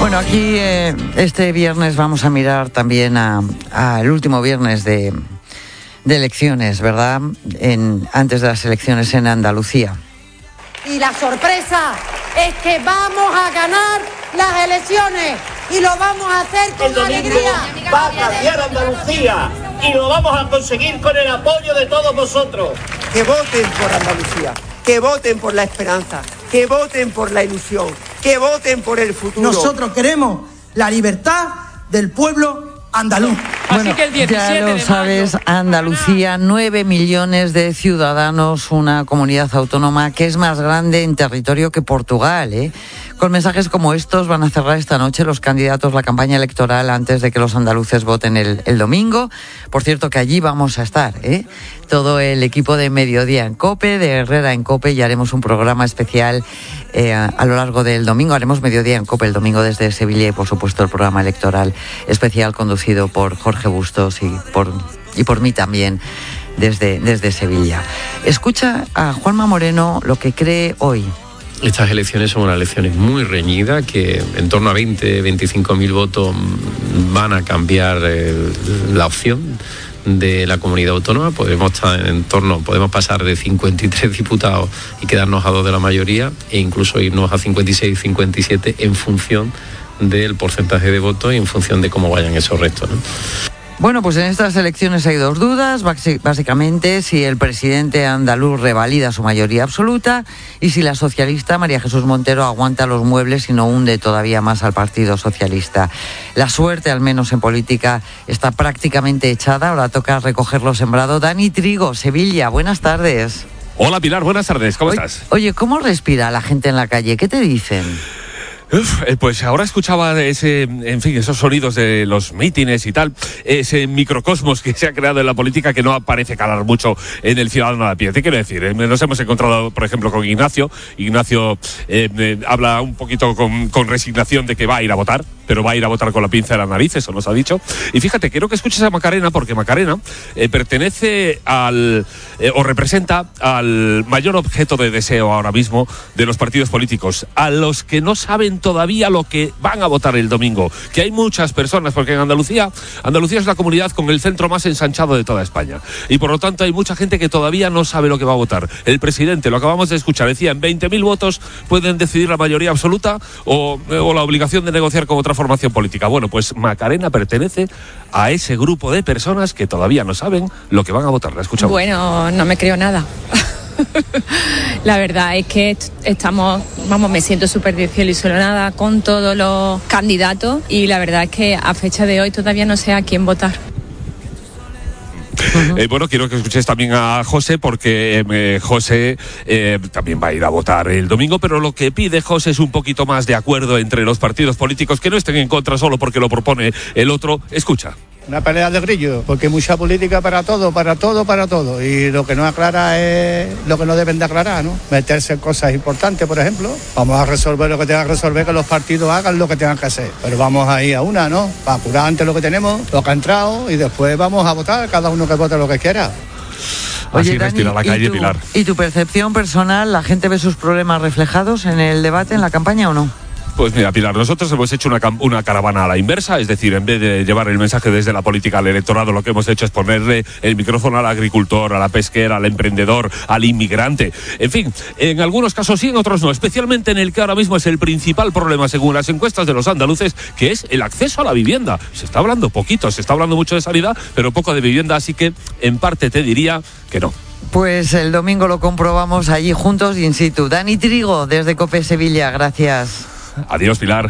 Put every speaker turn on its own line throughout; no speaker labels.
Bueno, aquí este viernes vamos a mirar también al último viernes de elecciones, ¿verdad? Antes de las elecciones en Andalucía.
Y la sorpresa es que vamos a ganar las elecciones y lo vamos a hacer con alegría.
Va a cambiar Andalucía y lo vamos a conseguir con el apoyo de todos vosotros.
Que voten por Andalucía, que voten por la esperanza, que voten por la ilusión, que voten por el futuro.
Nosotros queremos la libertad del pueblo andaluz.
Bueno,
así que el 17
ya lo
de
sabes,
mayo,
Andalucía, 9 millones de ciudadanos, una comunidad autónoma que es más grande en territorio que Portugal, ¿eh? Con mensajes como estos van a cerrar esta noche los candidatos la campaña electoral antes de que los andaluces voten el domingo. Por cierto que allí vamos a estar, ¿eh? Todo el equipo de Mediodía en COPE, de Herrera en COPE, y haremos un programa especial a lo largo del domingo. Haremos Mediodía en COPE el domingo desde Sevilla y, por supuesto, el programa electoral especial conducido por Jorge Bustos y por mí también desde Sevilla. Escucha a Juanma Moreno lo que cree hoy.
Estas elecciones son unas elecciones muy reñidas, que en torno a 25.000 votos van a cambiar la opción de la comunidad autónoma. Podemos pasar de 53 diputados y quedarnos a 2 de la mayoría, e incluso irnos a 56, 57 en función del porcentaje de votos y en función de cómo vayan esos restos, ¿no?
Bueno, pues en estas elecciones hay dos dudas, básicamente si el presidente andaluz revalida su mayoría absoluta y si la socialista María Jesús Montero aguanta los muebles y no hunde todavía más al Partido Socialista. La suerte, al menos en política, está prácticamente echada, ahora toca recoger lo sembrado. Dani Trigo, Sevilla, buenas tardes.
Hola Pilar, buenas tardes, ¿cómo estás?
Oye, ¿cómo respira la gente en la calle? ¿Qué te dicen?
Pues ahora escuchaba esos sonidos de los mítines y tal, ese microcosmos que se ha creado en la política que no parece calar mucho en el ciudadano a pie. ¿Qué quiero decir? Nos hemos encontrado, por ejemplo, con Ignacio. Ignacio habla un poquito con resignación de que va a ir a votar, pero va a ir a votar con la pinza de la nariz, eso nos ha dicho. Y fíjate, quiero que escuches a Macarena, porque Macarena pertenece o representa al mayor objeto de deseo ahora mismo de los partidos políticos, a los que no saben todavía lo que van a votar el domingo, que hay muchas personas, porque en Andalucía es la comunidad con el centro más ensanchado de toda España, y por lo tanto hay mucha gente que todavía no sabe lo que va a votar. El presidente, lo acabamos de escuchar, decía, en 20.000 votos pueden decidir la mayoría absoluta o la obligación de negociar con otra formación política. Bueno, pues Macarena pertenece a ese grupo de personas que todavía no saben lo que van a votar. La escuchamos.
Bueno, no me creo nada. La verdad es que me siento súper desilusionada con todos los candidatos, y la verdad es que a fecha de hoy todavía no sé a quién votar.
Bueno, quiero que escuches también a José, porque José también va a ir a votar el domingo, pero lo que pide José es un poquito más de acuerdo entre los partidos políticos, que no estén en contra solo porque lo propone el otro. Escucha.
Una pelea de grillo, porque mucha política para todo, y lo que no aclara es lo que no deben de aclarar, ¿no? Meterse en cosas importantes, por ejemplo. Vamos a resolver lo que tengan que resolver, que los partidos hagan lo que tengan que hacer, pero vamos a ir a una, ¿no? Para curar antes lo que tenemos, lo que ha entrado, y después vamos a votar, cada uno que vote lo que quiera.
Así
Oye,
respira la calle, Pilar.
¿Y tu percepción personal, la gente ve sus problemas reflejados en el debate, en la campaña o no?
Pues mira, Pilar, nosotros hemos hecho una caravana a la inversa, es decir, en vez de llevar el mensaje desde la política al electorado, lo que hemos hecho es ponerle el micrófono al agricultor, a la pesquera, al emprendedor, al inmigrante. En fin, en algunos casos sí, en otros no, especialmente en el que ahora mismo es el principal problema, según las encuestas de los andaluces, que es el acceso a la vivienda. Se está hablando poquito, se está hablando mucho de sanidad, pero poco de vivienda, así que en parte te diría que no.
Pues el domingo lo comprobamos allí juntos in situ. Dani Trigo, desde COPE Sevilla, gracias.
Adiós, Pilar.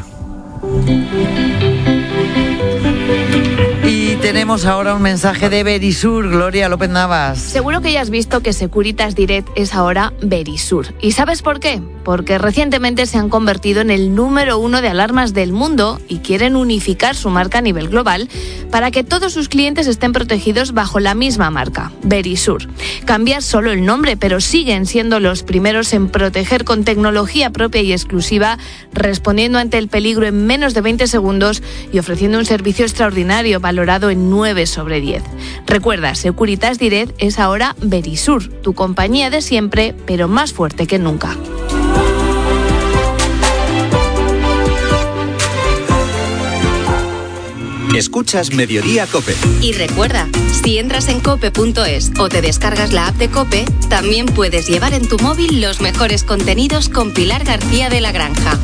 Y tenemos ahora un mensaje de Verisur, Gloria López Navas.
Seguro que ya has visto que Securitas Direct es ahora Verisur. ¿Y sabes por qué? Porque recientemente se han convertido en el número 1 de alarmas del mundo y quieren unificar su marca a nivel global para que todos sus clientes estén protegidos bajo la misma marca, Verisur. Cambia solo el nombre, pero siguen siendo los primeros en proteger con tecnología propia y exclusiva, respondiendo ante el peligro en menos de 20 segundos y ofreciendo un servicio extraordinario valorado en 9 sobre 10. Recuerda, Securitas Direct es ahora Verisur, tu compañía de siempre, pero más fuerte que nunca.
Escuchas Mediodía COPE.
Y recuerda, si entras en cope.es o te descargas la app de COPE, también puedes llevar en tu móvil los mejores contenidos con Pilar García de la Granja.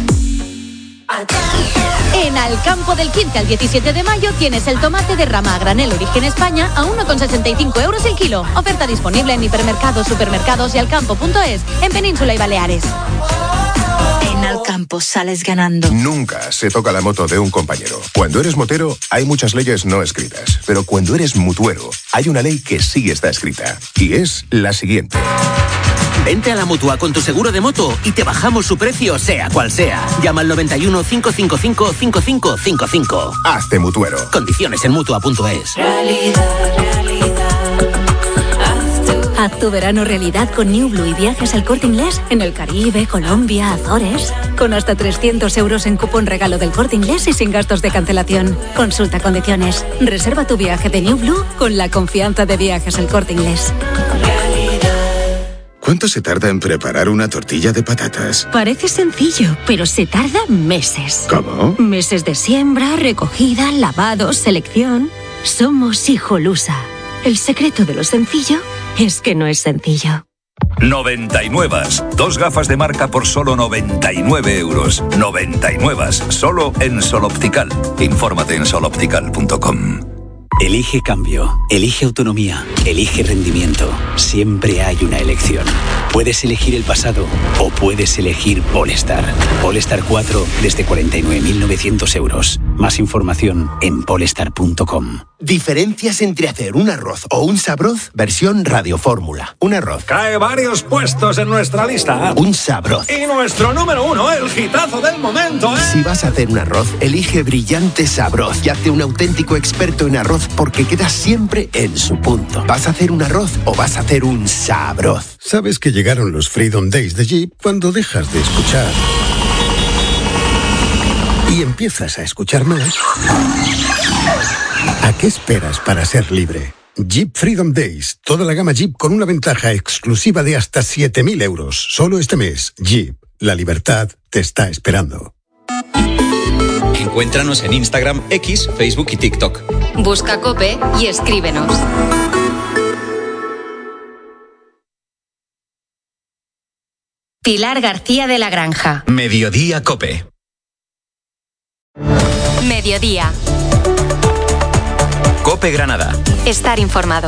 En Alcampo del 15 al 17 de mayo tienes el tomate de rama a granel Origen España a 1,65 euros el kilo. Oferta disponible en hipermercados, supermercados y alcampo.es, en Península y Baleares.
En Alcampo sales ganando.
Nunca se toca la moto de un compañero. Cuando eres motero, hay muchas leyes no escritas. Pero cuando eres mutuero, hay una ley que sí está escrita. Y es la siguiente.
Vente a la Mutua con tu seguro de moto y te bajamos su precio, sea cual sea. Llama al 91 555 5555.
Hazte mutuero.
Condiciones en Mutua.es.
Haz tu verano realidad con New Blue y viajes al Corte Inglés en el Caribe, Colombia, Azores. Con hasta 300 euros en cupón regalo del Corte Inglés y sin gastos de cancelación. Consulta condiciones. Reserva tu viaje de New Blue con la confianza de Viajes al Corte Inglés.
¿Cuánto se tarda en preparar una tortilla de patatas?
Parece sencillo, pero se tarda meses.
¿Cómo?
Meses de siembra, recogida, lavado, selección. Somos Hijolusa. El secreto de lo sencillo es que no es sencillo.
99. 2 gafas de marca por solo 99 euros. 99. Solo en Sol Optical. Infórmate en soloptical.com.
Elige cambio, elige autonomía, elige rendimiento. Siempre hay una elección. Puedes elegir el pasado o puedes elegir Polestar. Polestar 4 desde 49.900 euros. Más información en polestar.com.
Diferencias entre hacer un arroz o un sabroz versión radiofórmula. Un arroz.
Cae varios puestos en nuestra lista.
Un sabroz.
Y nuestro número 1, el hitazo del momento, ¿eh?
Si vas a hacer un arroz, elige Brillante Sabroz y hazte un auténtico experto en arroz porque queda siempre en su punto. ¿Vas a hacer un arroz o vas a hacer un sabroz?
Sabes que llegaron los Freedom Days de Jeep cuando dejas de escuchar y empiezas a escuchar más. ¿A qué esperas para ser libre? Jeep Freedom Days. Toda la gama Jeep con una ventaja exclusiva de hasta 7.000 euros. Solo este mes. Jeep. La libertad te está esperando.
Encuéntranos en Instagram, X, Facebook y TikTok.
Busca COPE y escríbenos. Pilar García de la Granja.
Mediodía COPE.
Mediodía.
COPE Granada.
Estar informado.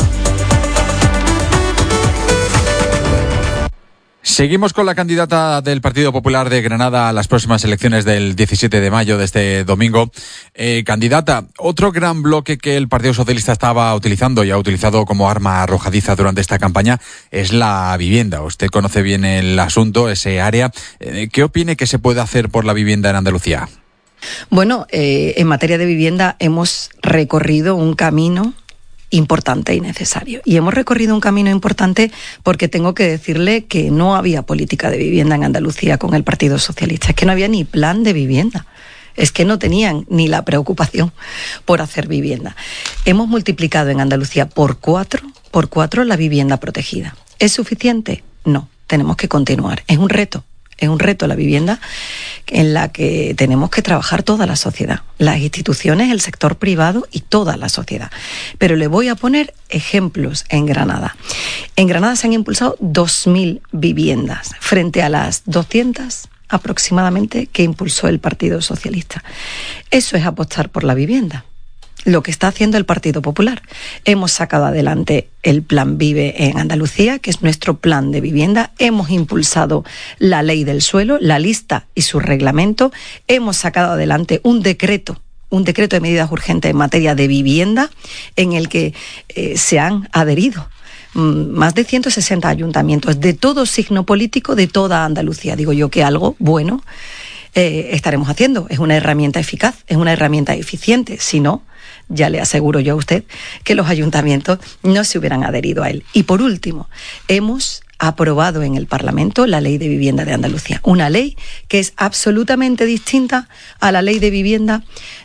Seguimos con la candidata del Partido Popular de Granada a las próximas elecciones del 17 de mayo de este domingo. Candidata, otro gran bloque que el Partido Socialista estaba utilizando y ha utilizado como arma arrojadiza durante esta campaña es la vivienda. Usted conoce bien el asunto, ese área. ¿Qué opine que se puede hacer por la vivienda en Andalucía?
Bueno, en materia de vivienda hemos recorrido un camino importante y necesario. Y hemos recorrido un camino importante porque tengo que decirle que no había política de vivienda en Andalucía con el Partido Socialista. Es que no había ni plan de vivienda. Es que no tenían ni la preocupación por hacer vivienda. Hemos multiplicado en Andalucía por cuatro la vivienda protegida. ¿Es suficiente? No. Tenemos que continuar. Es un reto la vivienda en la que tenemos que trabajar toda la sociedad, las instituciones, el sector privado y toda la sociedad. Pero le voy a poner ejemplos en Granada. En Granada se han impulsado 2.000 viviendas frente a las 200 aproximadamente que impulsó el Partido Socialista. Eso es apostar por la vivienda. Lo que está haciendo el Partido Popular. Hemos sacado adelante el Plan Vive en Andalucía, que es nuestro plan de vivienda. Hemos impulsado la ley del suelo, la lista y su reglamento. Hemos sacado adelante un decreto de medidas urgentes en materia de vivienda, en el que se han adherido más de 160 ayuntamientos de todo signo político de toda Andalucía. Digo yo que algo bueno estaremos haciendo. Es una herramienta eficaz, es una herramienta eficiente. Si no, ya le aseguro yo a usted que los ayuntamientos no se hubieran adherido a él. Y por último, hemos aprobado en el Parlamento la Ley de Vivienda de Andalucía. Una ley que es absolutamente distinta a la Ley de Vivienda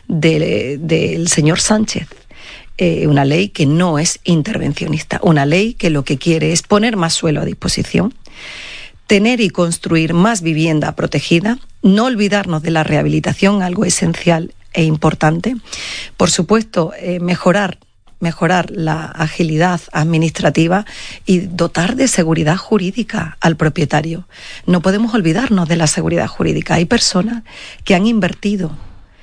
del señor Sánchez. Una ley que no es intervencionista. Una ley que lo que quiere es poner más suelo a disposición, tener y construir más vivienda protegida, no olvidarnos de la rehabilitación, algo esencial e importante. Por supuesto, mejorar la agilidad administrativa y dotar de seguridad jurídica al propietario. No podemos olvidarnos de la seguridad jurídica. Hay personas que han invertido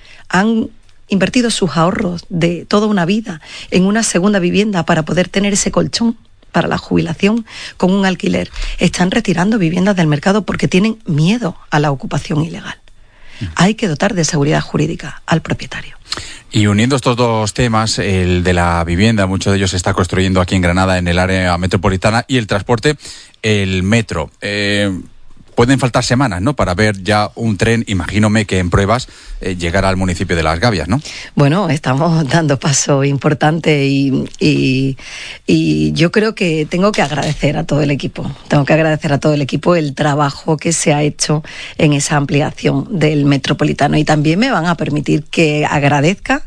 sus ahorros de toda una vida en una segunda vivienda para poder tener ese colchón para la jubilación con un alquiler. Están retirando viviendas del mercado porque tienen miedo a la ocupación ilegal. Hay que dotar de seguridad jurídica al propietario.
Y uniendo estos dos temas, el de la vivienda, mucho de ellos se está construyendo aquí en Granada, en el área metropolitana, y el transporte, el metro. Pueden faltar semanas, ¿no?, para ver ya un tren, imagínome que en pruebas, llegar al municipio de Las Gavias, ¿no?
Bueno, estamos dando paso importante y yo creo que tengo que agradecer a todo el equipo. Tengo que agradecer a todo el equipo el trabajo que se ha hecho en esa ampliación del metropolitano. Y también me van a permitir que agradezca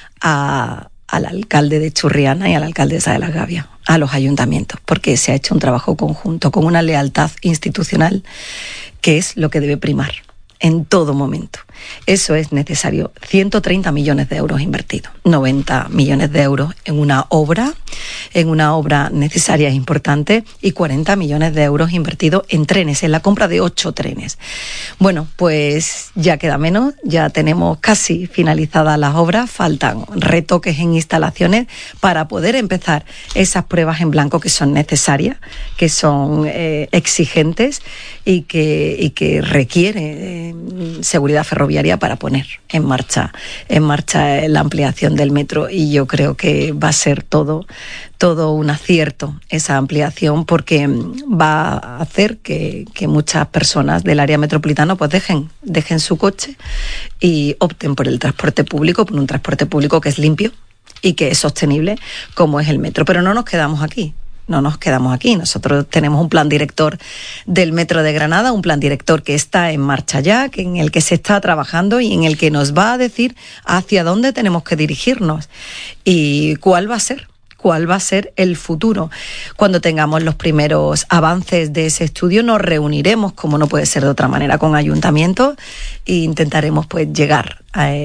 al alcalde de Churriana y a la alcaldesa de Las Gavias, a los ayuntamientos, porque se ha hecho un trabajo conjunto con una lealtad institucional que es lo que debe primar en todo momento. Eso es necesario. 130 millones de euros invertidos, 90 millones de euros en una obra necesaria e importante, y 40 millones de euros invertidos en trenes, en la compra de 8 trenes. Bueno, pues ya queda menos, ya tenemos casi finalizadas las obras, faltan retoques en instalaciones para poder empezar esas pruebas en blanco que son necesarias, que son exigentes y que requiere seguridad ferroviaria para poner en marcha la ampliación del metro. Y yo creo que va a ser todo un acierto esa ampliación, porque va a hacer que muchas personas del área metropolitana pues dejen su coche y opten por el transporte público, por un transporte público que es limpio y que es sostenible, como es el metro. Pero no nos quedamos aquí. Nosotros tenemos un plan director del Metro de Granada, un plan director que está en marcha ya, en el que se está trabajando y en el que nos va a decir hacia dónde tenemos que dirigirnos y cuál va a ser el futuro. Cuando tengamos los primeros avances de ese estudio, nos reuniremos, como no puede ser de otra manera, con ayuntamientos e intentaremos pues llegar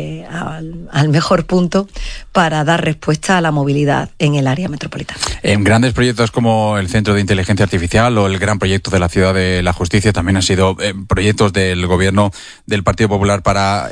al mejor punto para dar respuesta a la movilidad en el área metropolitana.
En grandes proyectos como el Centro de Inteligencia Artificial o el gran proyecto de la Ciudad de la Justicia también han sido proyectos del gobierno del Partido Popular para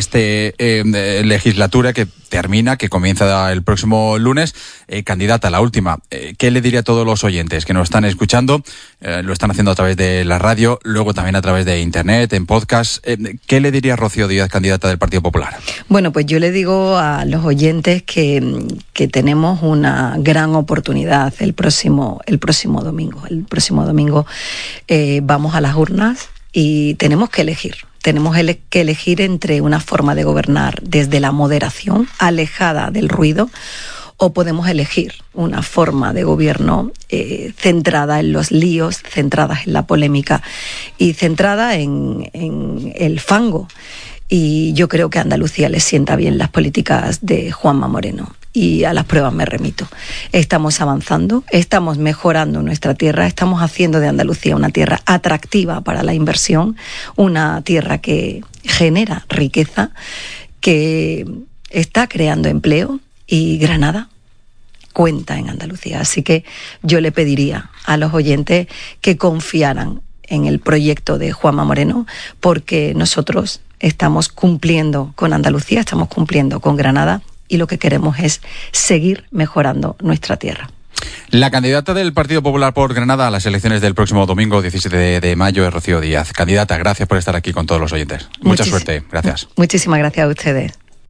legislatura que termina, que comienza el próximo lunes. Candidata, la última, ¿qué le diría a todos los oyentes que nos están escuchando? Lo están haciendo a través de la radio, luego también a través de internet, en podcast. ¿Qué le diría Rocío Díaz, candidata del Partido Popular?
Bueno, pues yo le digo a los oyentes que tenemos una gran oportunidad el próximo domingo. El próximo domingo vamos a las urnas y tenemos que elegir. Tenemos que elegir entre una forma de gobernar desde la moderación, alejada del ruido, o podemos elegir una forma de gobierno centrada en los líos, centrada en la polémica y centrada en el fango. Y yo creo que a Andalucía le sienta bien las políticas de Juanma Moreno. Y a las pruebas me remito. Estamos avanzando, estamos mejorando nuestra tierra, estamos haciendo de Andalucía una tierra atractiva para la inversión, una tierra que genera riqueza, que está creando empleo, y Granada cuenta en Andalucía. Así que yo le pediría a los oyentes que confiaran en el proyecto de Juanma Moreno, porque nosotros estamos cumpliendo con Andalucía, estamos cumpliendo con Granada, y lo que queremos es seguir mejorando nuestra tierra.
La candidata del Partido Popular por Granada a las elecciones del próximo domingo 17 de mayo es Rocío Díaz. Candidata, gracias por estar aquí con todos los oyentes. Mucha suerte. Gracias.
Muchísimas gracias a ustedes.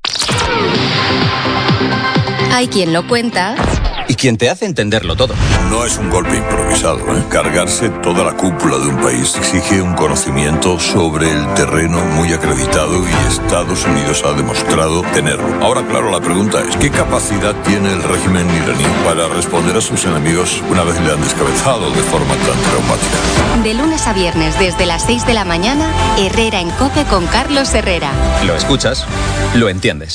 Hay quien lo cuenta
y quien te hace entenderlo todo.
No es un golpe improvisado, ¿eh? Cargarse toda la cúpula de un país exige un conocimiento sobre el terreno muy acreditado y Estados Unidos ha demostrado tenerlo. Ahora, claro, la pregunta es, ¿qué capacidad tiene el régimen iraní para responder a sus enemigos una vez le han descabezado de forma tan traumática?
De lunes a viernes desde las 6 de la mañana, Herrera en COPE con Carlos Herrera.
Lo escuchas, lo entiendes.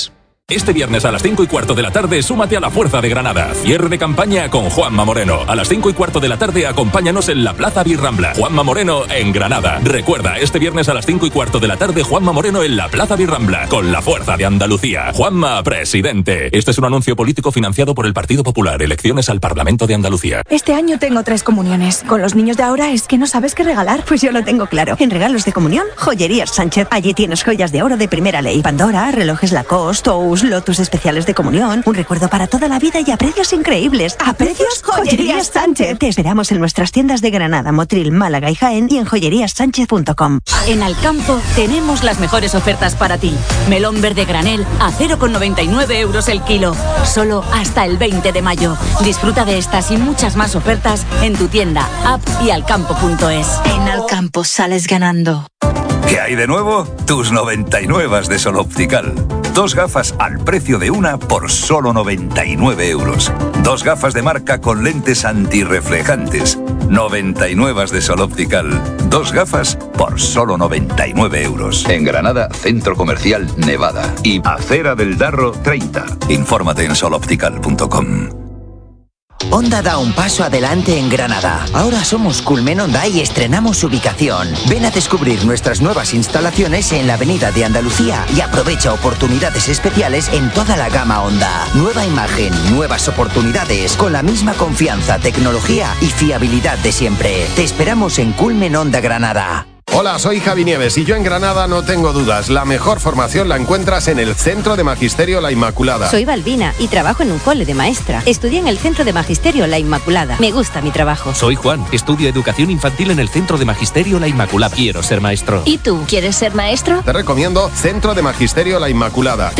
Este viernes a las 5:15 de la tarde, súmate a la Fuerza de Granada. Cierre de campaña con Juanma Moreno. A las 5:15 de la tarde, acompáñanos en la Plaza Birrambla. Juanma Moreno en Granada. Recuerda, este viernes a las 5:15 de la tarde, Juanma Moreno en la Plaza Birrambla, con la Fuerza de Andalucía. Juanma, presidente. Este es un anuncio político financiado por el Partido Popular. Elecciones al Parlamento de Andalucía.
Este año tengo 3 comuniones. Con los niños de ahora es que no sabes qué regalar. Pues yo lo tengo claro. En regalos de comunión, Joyerías Sánchez. Allí tienes joyas de oro de primera ley. Pandora, relojes Lacoste, Lotus especiales de comunión, un recuerdo para toda la vida y a precios increíbles. ¿A precios? Joyerías Sánchez. Te esperamos en nuestras tiendas de Granada, Motril, Málaga y Jaén y en joyeríassánchez.com.
En Alcampo tenemos las mejores ofertas para ti. Melón verde granel a 0,99 € el kilo. Solo hasta el 20 de mayo. Disfruta de estas y muchas más ofertas en tu tienda, app y alcampo.es.
En Alcampo sales ganando.
¿Qué hay de nuevo? Tus 99 de Sol Optical. 2 gafas al precio de una por solo 99 €. 2 gafas de marca con lentes antirreflejantes. 99 de Sol Optical. 2 gafas por solo 99 €. En Granada, Centro Comercial Nevada. Y Acera del Darro 30. Infórmate en soloptical.com.
Honda da un paso adelante en Granada. Ahora somos Culmen Honda y estrenamos ubicación. Ven a descubrir nuestras nuevas instalaciones en la Avenida de Andalucía y aprovecha oportunidades especiales en toda la gama Honda. Nueva imagen, nuevas oportunidades, con la misma confianza, tecnología y fiabilidad de siempre. Te esperamos en Culmen Honda Granada.
Hola, soy Javi Nieves y yo en Granada no tengo dudas. La mejor formación la encuentras en el Centro de Magisterio La Inmaculada.
Soy Balbina y trabajo en un cole de maestra. Estudié en el Centro de Magisterio La Inmaculada. Me gusta mi trabajo.
Soy Juan, estudio Educación Infantil en el Centro de Magisterio La Inmaculada. Quiero ser maestro.
¿Y tú, quieres ser maestro?
Te recomiendo Centro de Magisterio La Inmaculada.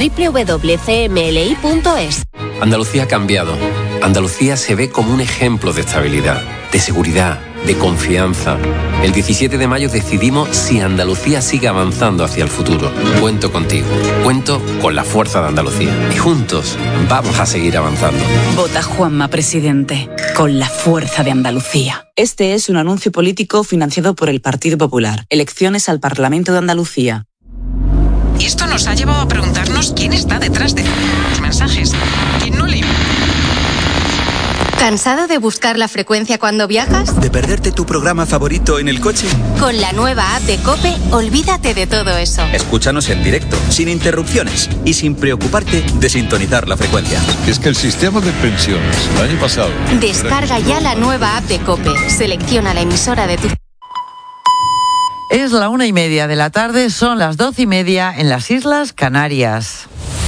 www.cmli.es.
Andalucía ha cambiado. Andalucía se ve como un ejemplo de estabilidad, de seguridad, de confianza. El 17 de mayo decidimos si Andalucía sigue avanzando hacia el futuro. Cuento contigo, cuento con la fuerza de Andalucía y juntos vamos a seguir avanzando.
Vota Juanma presidente, con la fuerza de Andalucía. Este es un anuncio político financiado por el Partido Popular. Elecciones al Parlamento de Andalucía.
Y esto nos ha llevado a preguntarnos quién está detrás de los mensajes. ¿Quién no le...
¿Cansado de buscar la frecuencia cuando viajas?
¿De perderte tu programa favorito en el coche?
Con la nueva app de COPE, olvídate de todo eso.
Escúchanos en directo, sin interrupciones y sin preocuparte de sintonizar la frecuencia.
Es que el sistema de pensiones, el año pasado...
Descarga ya la nueva app de COPE. Selecciona la emisora de tu...
Es la 1:30 de la tarde, son las 12:30 en las Islas Canarias.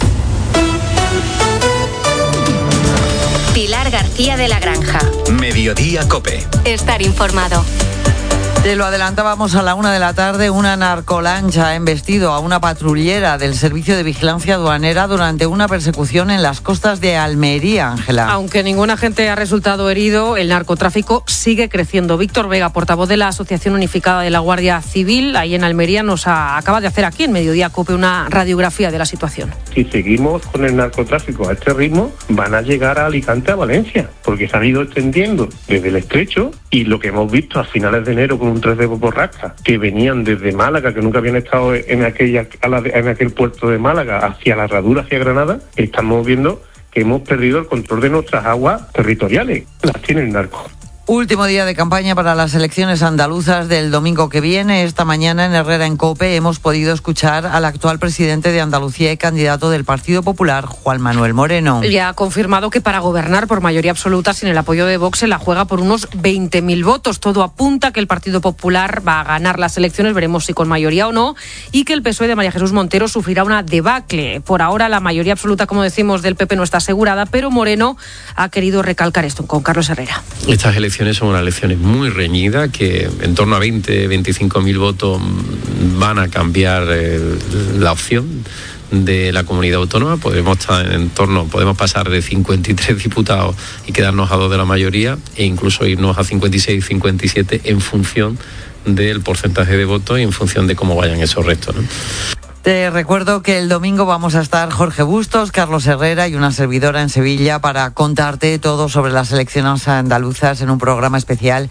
Pilar García de la Granja.
Mediodía COPE.
Estar informado.
Te lo adelantábamos a la 1 de la tarde, una narcolancha ha embestido a una patrullera del Servicio de Vigilancia Aduanera durante una persecución en las costas de Almería, Ángela.
Aunque ningún agente ha resultado herido, el narcotráfico sigue creciendo. Víctor Vega, portavoz de la Asociación Unificada de la Guardia Civil, ahí en Almería, nos acaba de hacer aquí en Mediodía COPE una radiografía de la situación.
Si seguimos con el narcotráfico a este ritmo, van a llegar a Alicante, a Valencia, porque se han ido extendiendo desde el estrecho y lo que hemos visto a finales de enero con un 3 de borrasca, que venían desde Málaga, que nunca habían estado en aquel puerto de Málaga, hacia la Herradura, hacia Granada, estamos viendo que hemos perdido el control de nuestras aguas territoriales. Las tiene el narco.
Último día de campaña para las elecciones andaluzas del domingo que viene. Esta mañana en Herrera en COPE hemos podido escuchar al actual presidente de Andalucía y candidato del Partido Popular, Juan Manuel Moreno.
Ya ha confirmado que para gobernar por mayoría absoluta sin el apoyo de Vox se la juega por unos 20.000 votos. Todo apunta a que el Partido Popular va a ganar las elecciones, veremos si con mayoría o no, y que el PSOE de María Jesús Montero sufrirá una debacle. Por ahora la mayoría absoluta, como decimos, del PP no está asegurada, pero Moreno ha querido recalcar esto con Carlos Herrera.
Estas elecciones son unas elecciones muy reñidas, que en torno a 20-25.000 votos van a cambiar la opción de la comunidad autónoma. Podemos pasar de 53 diputados y quedarnos a 2 de la mayoría, e incluso irnos a 56, 57 en función del porcentaje de votos y en función de cómo vayan esos restos, ¿no?
Te recuerdo que el domingo vamos a estar Jorge Bustos, Carlos Herrera y una servidora en Sevilla para contarte todo sobre las elecciones andaluzas en un programa especial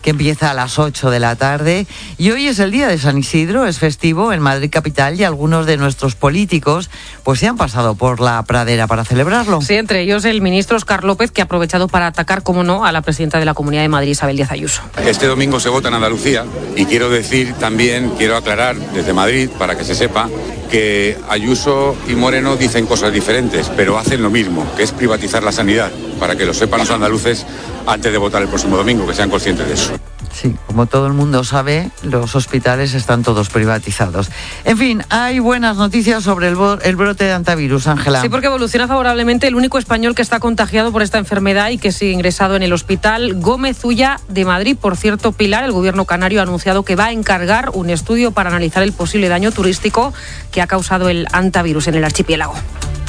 que empieza a las 8 de la tarde. Y hoy es el día de San Isidro, es festivo en Madrid capital y algunos de nuestros políticos pues se han pasado por la pradera para celebrarlo.
Sí, entre ellos el ministro Óscar López, que ha aprovechado para atacar, como no, a la presidenta de la Comunidad de Madrid, Isabel Díaz Ayuso.
Este domingo se vota en Andalucía y quiero aclarar desde Madrid, para que se sepa, que Ayuso y Moreno dicen cosas diferentes, pero hacen lo mismo, que es privatizar la sanidad, para que lo sepan los andaluces antes de votar el próximo domingo, que sean conscientes de eso.
Sí, como todo el mundo sabe, los hospitales están todos privatizados. En fin, hay buenas noticias sobre el brote de antivirus, Ángela.
Sí, porque evoluciona favorablemente el único español que está contagiado por esta enfermedad y que sigue ingresado en el hospital Gómez Ulla de Madrid. Por cierto, Pilar, el gobierno canario ha anunciado que va a encargar un estudio para analizar el posible daño turístico que ha causado el antivirus en el archipiélago.